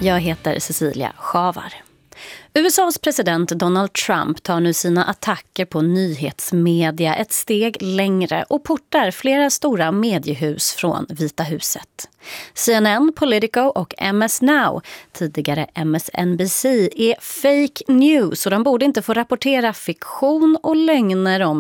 Jag heter Cecilia Schavar. USAs president Donald Trump tar nu sina attacker på nyhetsmedia ett steg längre och portar flera stora mediehus från Vita huset. CNN, Politico och MS Now, tidigare MSNBC, är fake news och de borde inte få rapportera fiktion och lögner om